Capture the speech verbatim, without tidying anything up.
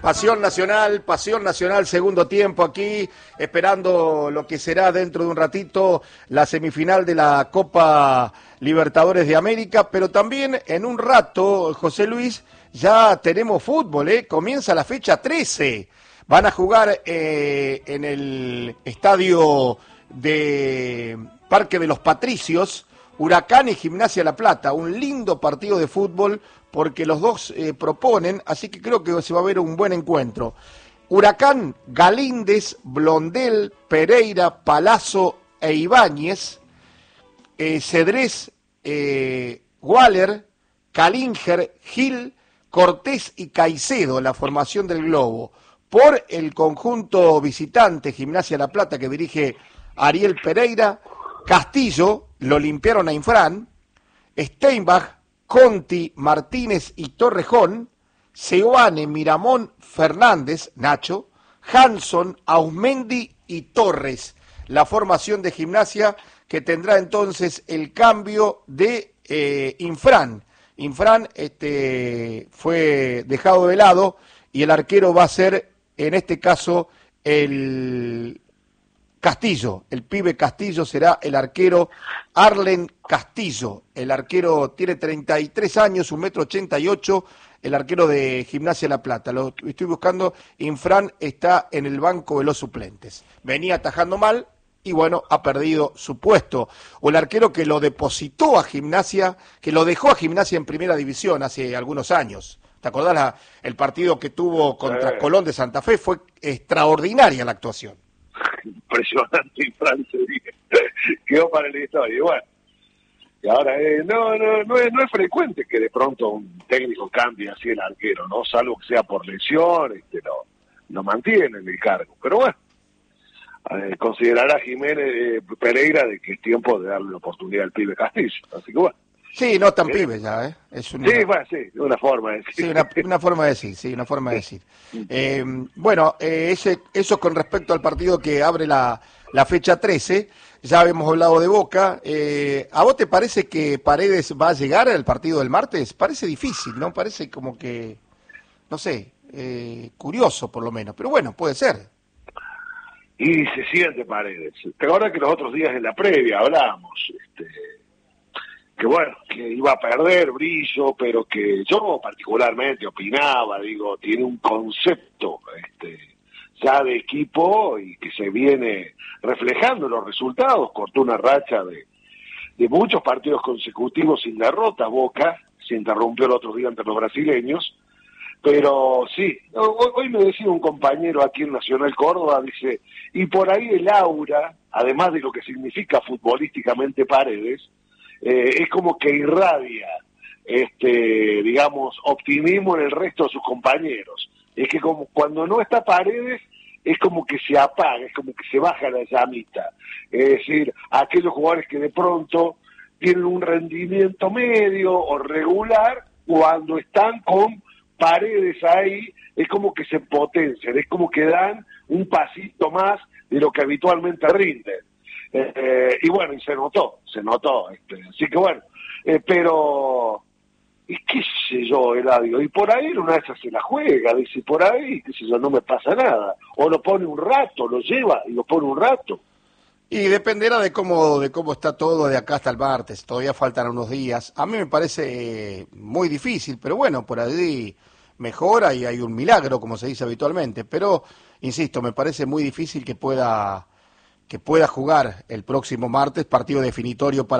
Pasión Nacional, Pasión Nacional, segundo tiempo aquí, esperando lo que será dentro de un ratito la semifinal de la Copa Libertadores de América, pero también en un rato, José Luis, ya tenemos fútbol, ¿eh? Comienza la fecha trece. Van a jugar eh, en el estadio de Parque de los Patricios, Huracán y Gimnasia La Plata, un lindo partido de fútbol porque los dos eh, proponen, así que creo que se va a ver un buen encuentro. Huracán, Galíndez, Blondel, Pereira, Palazzo e Ibáñez, eh, Cedrés, eh, Waller, Calinger, Gil, Cortés y Caicedo, la formación del Globo. Por el conjunto visitante, Gimnasia La Plata, que dirige Ariel Pereira, Castillo, lo limpiaron a Infran, Steinbach, Conti, Martínez y Torrejón, Seoane, Miramón, Fernández, Nacho, Hanson, Ausmendi y Torres, la formación de Gimnasia que tendrá entonces el cambio de eh, Infran. Infran este, fue dejado de lado y el arquero va a ser, en este caso, el Castillo, el pibe Castillo será el arquero. Arlen Castillo, el arquero tiene treinta y tres años, un metro ochenta y ocho, el arquero de Gimnasia La Plata. Lo estoy buscando, Infran está en el banco de los suplentes. Venía atajando mal y bueno, ha perdido su puesto. O el arquero que lo depositó a Gimnasia, que lo dejó a Gimnasia en primera división hace algunos años. ¿Te acordás la, el partido que tuvo contra sí. Colón de Santa Fe? Fue extraordinaria la actuación. Impresionante y Francia quedó para la historia. Y bueno, y ahora eh, no, no, no, es, no es frecuente que de pronto un técnico cambie así el arquero, ¿no? Salvo que sea por lesión, este, lo, lo mantiene en el cargo. Pero bueno, eh, considerará Jiménez eh, Pereira de que es tiempo de darle la oportunidad al pibe Castillo. Así que bueno. Sí, no tan eh, pibe ya, ¿eh? Es una, sí, bueno, sí, una forma de decir. Sí, una, una forma de decir, sí, una forma de decir. Eh, bueno, eh, ese, eso con respecto al partido que abre la, la fecha trece, ya habíamos hablado de Boca. Eh, ¿A vos te parece que Paredes va a llegar al partido del martes? Parece difícil, ¿no? Parece como que, no sé, eh, curioso por lo menos, pero bueno, puede ser. Y se siente Paredes. ¿Te acuerdas que los otros días en la previa hablábamos, este... que bueno, que iba a perder brillo, pero que yo particularmente opinaba, digo, tiene un concepto este, ya de equipo y que se viene reflejando en los resultados. Cortó una racha de, de muchos partidos consecutivos sin derrota, Boca, se interrumpió el otro día ante los brasileños, pero sí, hoy, hoy me decía un compañero aquí en Nacional Córdoba, dice, y por ahí el aura, además de lo que significa futbolísticamente Paredes, Eh, es como que irradia, este, digamos, optimismo en el resto de sus compañeros. Es que como cuando no está Paredes, es como que se apaga, es como que se baja la llamita. Es decir, aquellos jugadores que de pronto tienen un rendimiento medio o regular, cuando están con Paredes ahí, es como que se potencian, es como que dan un pasito más de lo que habitualmente rinden. Eh, eh, y bueno, y se notó, se notó, este, así que bueno, eh, pero, y qué sé yo, Eladio, y por ahí una de esas se la juega, dice, por ahí, qué sé yo, no me pasa nada, o lo pone un rato, lo lleva y lo pone un rato. Y dependerá de cómo, de cómo está todo de acá hasta el martes, todavía faltan unos días, a mí me parece muy difícil, pero bueno, por allí mejora y hay un milagro, como se dice habitualmente, pero, insisto, me parece muy difícil que pueda... que pueda jugar el próximo martes, partido definitorio para